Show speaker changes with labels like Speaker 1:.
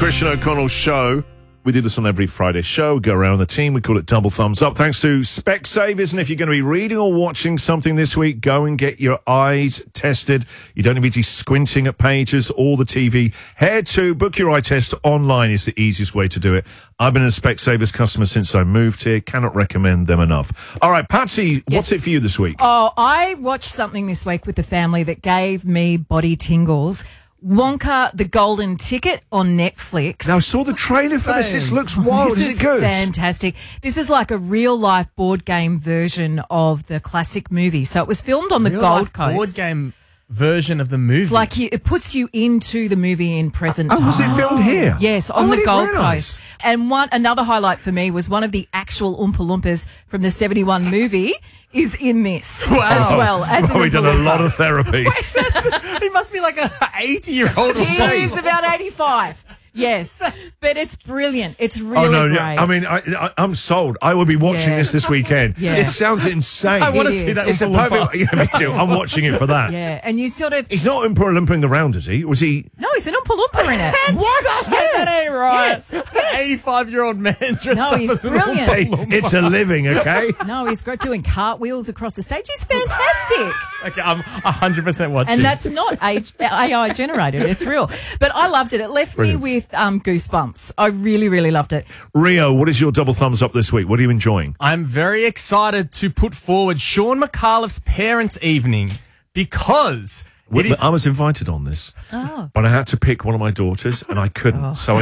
Speaker 1: Christian O'Connell Show. We do this on every Friday show. We go around the team. We call it Double Thumbs Up. Thanks to Specsavers. And if you're going to be reading or watching something this week, go and get your eyes tested. You don't need to be squinting at pages or the TV. Head to Book Your Eye Test online is the easiest way to do it. I've been a Specsavers customer since I moved here. Cannot recommend them enough. All right, Patsy, what's it for you this week?
Speaker 2: Oh, I watched something this week with the family that gave me body tingles. Wonka, the Golden Ticket on Netflix.
Speaker 1: Now, I saw the trailer for this. This looks wild. Is it good?
Speaker 2: Fantastic. This is like a real-life board game version of the classic movie. So it was filmed on the Gold Coast.
Speaker 3: Board game version of the movie.
Speaker 2: It's like it puts you into the movie in present time.
Speaker 1: Oh, was it filmed here?
Speaker 2: Yes, on the Gold Coast. And another highlight for me was one of the actual Oompa Loompas from the 71 movie is in this as well. As
Speaker 1: we've done a lot of therapy.
Speaker 3: He must be like a 80-year-old.
Speaker 2: He is about 85. Yes, but it's brilliant. It's really great.
Speaker 1: I mean, I'm sold. I will be watching this weekend.
Speaker 2: Yeah.
Speaker 1: It sounds insane.
Speaker 3: I want to see that.
Speaker 1: It's a perfect. Yeah, me too. I'm watching it for that.
Speaker 2: Yeah, and you sort of.
Speaker 1: He's not Oompa Loompa around, is he? Was he?
Speaker 2: No, he's an Oompa Loompa in it.
Speaker 1: What?
Speaker 3: That ain't right.
Speaker 2: Yes.
Speaker 3: 85-year-old man dressed up
Speaker 2: he's
Speaker 3: as an
Speaker 2: brilliant.
Speaker 1: Hey, it's a living, okay?
Speaker 2: No, he's great doing cartwheels across the stage. He's fantastic.
Speaker 3: Okay, I'm 100% watching.
Speaker 2: And that's not AI generated. It's real. But I loved it. It left me with goosebumps. I really, really loved it.
Speaker 1: Rio, what is your double thumbs up this week? What are you enjoying?
Speaker 3: I'm very excited to put forward Sean McAuliffe's Parents' Evening because
Speaker 1: I was invited on this, but I had to pick one of my daughters and I couldn't. So